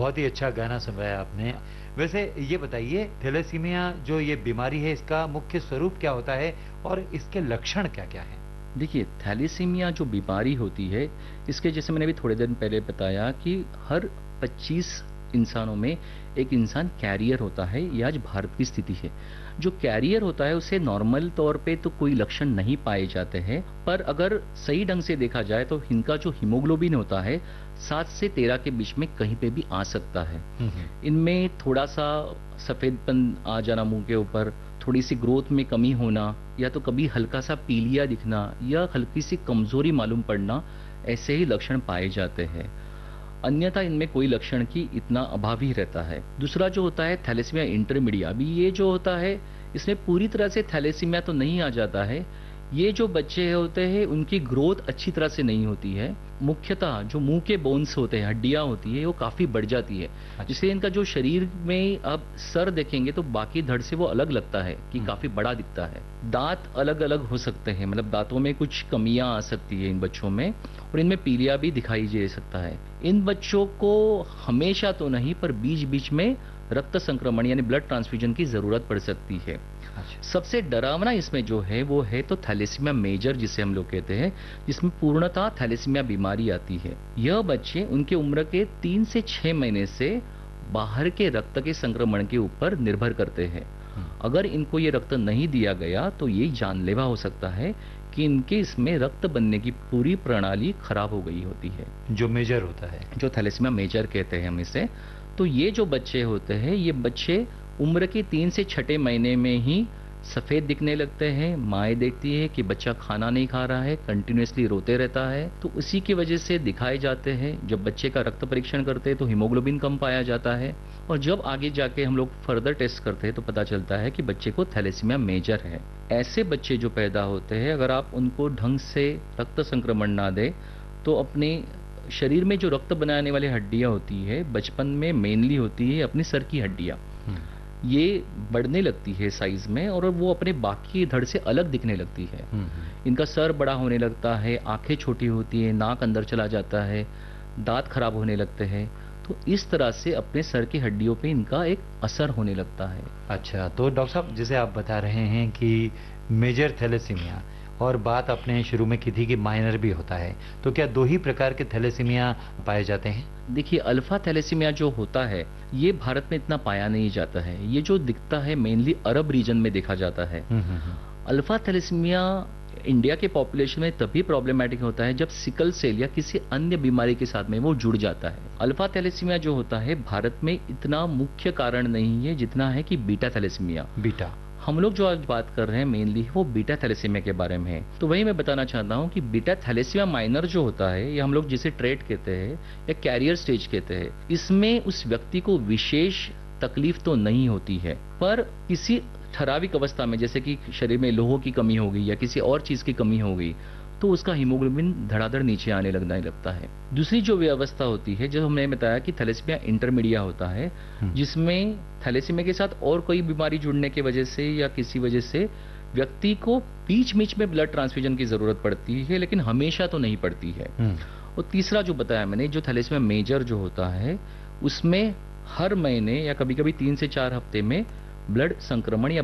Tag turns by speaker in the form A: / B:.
A: बहुत ही अच्छा गाना सुनवाया आपने। वैसे ये बताइए, थैलेसीमिया जो ये बीमारी है, इसका मुख्य स्वरूप क्या होता है और इसके लक्षण क्या-क्या हैं?
B: देखिए, थैलेसीमिया जो बीमारी होती है, इसके जैसे मैंने भी थोड़े दिन पहले बताया कि हर 25 इंसानों में एक इंसान कैरियर होता है। ये आज भारत की स्थिति है। जो कैरियर होता है उसे नॉर्मल तौर पे तो कोई लक्षण नहीं पाए जाते हैं, पर अगर सही ढंग से देखा जाए तो इनका जो हीमोग्लोबिन होता है 7 से 13 के बीच में कहीं पे भी आ सकता है। इनमें थोड़ा सा सफेदपन आ जाना मुंह के ऊपर, थोड़ी सी ग्रोथ में कमी होना, या तो कभी हल्का सा पीलिया दिखना या हल्की सी कमजोरी मालूम पड़ना, ऐसे ही लक्षण पाए जाते हैं। अन्यथा इनमें कोई लक्षण की इतना अभाव ही रहता है। दूसरा जो होता है थैलेसीमिया इंटरमीडिया, अभी ये जो होता है इसमें पूरी तरह से थैलेसीमिया तो नहीं आ जाता है। ये जो बच्चे होते हैं उनकी ग्रोथ अच्छी तरह से नहीं होती है। मुख्यतः जो मुंह के बोन्स होते हैं, हड्डियां होती है, वो काफी बढ़ जाती है। जिससे इनका जो शरीर में आप सर देखेंगे तो बाकी धड़ से वो अलग लगता है कि काफी बड़ा दिखता है। दांत अलग अलग हो सकते हैं, मतलब दांतों में कुछ कमियां आ सकती है इन बच्चों में, और इनमें पीलिया भी दिखाई दे सकता है। इन बच्चों को हमेशा तो नहीं पर बीच बीच में रक्त संक्रमण यानी ब्लड ट्रांसफ्यूजन की जरूरत पड़ सकती है। सबसे डरावना इसमें जो है वो है तो थैलेसीमिया मेजर, जिसे हम लोग कहते हैं, जिसमें पूर्णतः थैलेसीमिया बीमारी आती है। यह बच्चे उनके उम्र के 3 से 6 महीने से बाहर के रक्त के संक्रमण के ऊपर निर्भर करते हैं। अगर इनको ये रक्त नहीं दिया गया तो ये जानलेवा हो सकता है कि इनके इसमें रक्त बनने की पूरी प्रणाली खराब हो गई होती है,
A: जो मेजर होता है,
B: जो थैलेसीमिया मेजर कहते हैं हम इसे। तो ये जो बच्चे होते हैं, ये बच्चे उम्र के 3 से 6 महीने में ही सफेद दिखने लगते हैं। माएँ देखती है कि बच्चा खाना नहीं खा रहा है, कंटिन्यूअसली रोते रहता है, तो उसी की वजह से दिखाए जाते हैं। जब बच्चे का रक्त परीक्षण करते हैं तो हीमोग्लोबिन कम पाया जाता है, और जब आगे जाके हम लोग फर्दर टेस्ट करते हैं तो पता चलता है कि बच्चे को थैलेसीमिया मेजर है। ऐसे बच्चे जो पैदा होते हैं, अगर आप उनको ढंग से रक्त संक्रमण ना दें तो अपने शरीर में जो रक्त बनाने वाली हड्डियां होती है, बचपन में मेनली होती है अपनी सर की हड्डियां, ये बढ़ने लगती है साइज में और वो अपने बाकी धड़ से अलग दिखने लगती है। इनका सर बड़ा होने लगता है, आंखें छोटी होती है, नाक अंदर चला जाता है, दांत खराब होने लगते हैं। तो इस तरह से अपने सर की हड्डियों पे इनका एक असर होने लगता है।
A: अच्छा, तो डॉक्टर साहब जैसे आप बता रहे हैं कि मेजर थैलेसीमिया, और बात आपने शुरू में की थी कि माइनर भी होता है, तो क्या 2 ही प्रकार के थैलेसीमिया पाए जाते हैं?
B: देखिए, अल्फा थैलेसीमिया जो होता है ये भारत में इतना पाया नहीं जाता है। ये जो दिखता है मेनली अरब रीजन में देखा जाता है। अल्फा थैलेसीमिया इंडिया के पॉपुलेशन में तभी प्रॉब्लमेटिक होता है जब सिकल सेल या किसी अन्य बीमारी के साथ में वो जुड़ जाता है। अल्फा थैलेसीमिया जो होता है भारत में इतना मुख्य कारण नहीं है जितना है कि बीटा थैलेसीमिया।
A: बीटा,
B: हम लोग जो आज बात कर रहे हैं मेनली वो बीटा थैलेसीमिया के बारे में है। तो वही मैं बताना चाहता हूँ कि बीटा थैलेसीमिया माइनर जो होता है, ये हम लोग जिसे ट्रेट कहते हैं या कैरियर स्टेज कहते हैं, इसमें उस व्यक्ति को विशेष तकलीफ तो नहीं होती है, पर किसी ठराविक अवस्था में जैसे कि शरीर में लोह की कमी हो गई या किसी और चीज की कमी हो गई तो उसका हीमोग्लोबिन धड़ाधड़ नीचे आने लगता है। दूसरी जो व्यवस्था होती है, जो हमने बताया कि थैलेसीमिया इंटरमीडिया होता है, जिसमें थैलेसीमिया के साथ और कोई बीमारी जुड़ने की वजह से या किसी वजह से व्यक्ति को बीच बीच में ब्लड ट्रांसफ्यूजन की जरूरत पड़ती है, लेकिन हमेशा तो नहीं पड़ती है। और तीसरा जो बताया मैंने, जो थैलेसीमिया मेजर जो होता है, उसमें हर महीने या कभी कभी 3 से 4 हफ्ते में ब्लड संक्रमण या